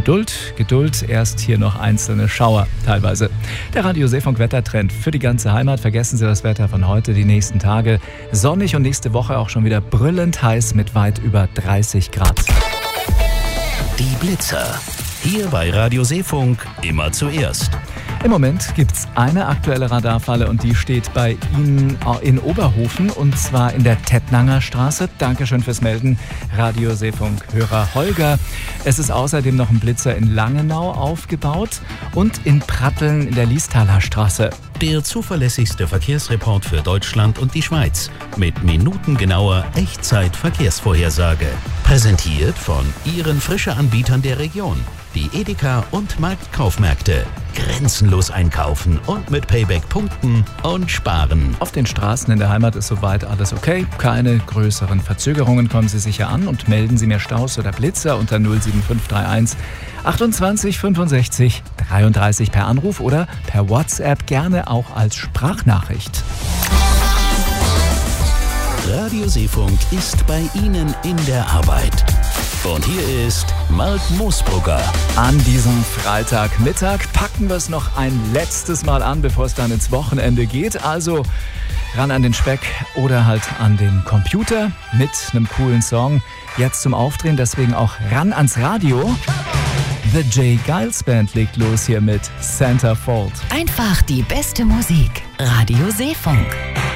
Geduld, erst hier noch einzelne Schauer teilweise. Der Radio Seefunk Wettertrend für die ganze Heimat. Vergessen Sie das Wetter von heute, die nächsten Tage. Sonnig und nächste Woche auch schon wieder brüllend heiß mit weit über 30 Grad. Die Blitzer. Hier bei Radio Seefunk immer zuerst. Im Moment gibt es eine aktuelle Radarfalle und die steht bei Ihnen in Oberhofen und zwar in der Tettnanger Straße. Dankeschön fürs Melden, Radio Seefunk-Hörer Holger. Es ist außerdem noch ein Blitzer in Langenau aufgebaut und in Pratteln in der Liestaler Straße. Der zuverlässigste Verkehrsreport für Deutschland und die Schweiz mit minutengenauer Echtzeit-Verkehrsvorhersage. Präsentiert von Ihren Frische-Anbietern der Region. Die Edeka und Marktkaufmärkte. Grenzenlos einkaufen und mit Payback punkten und sparen. Auf den Straßen in der Heimat ist soweit alles okay. Keine größeren Verzögerungen. Kommen Sie sicher an und melden Sie mir Staus oder Blitzer unter 07531 28 65 33 per Anruf oder per WhatsApp, gerne auch als Sprachnachricht. Radio Seefunk ist bei Ihnen in der Arbeit. Und hier ist Mark Moosbrugger. An diesem Freitagmittag packen wir es noch ein letztes Mal an, bevor es dann ins Wochenende geht. Also ran an den Speck oder halt an den Computer mit einem coolen Song. Jetzt zum Aufdrehen, deswegen auch ran ans Radio. The J. Giles Band legt los hier mit Centerfold. Einfach die beste Musik. Radio Seefunk.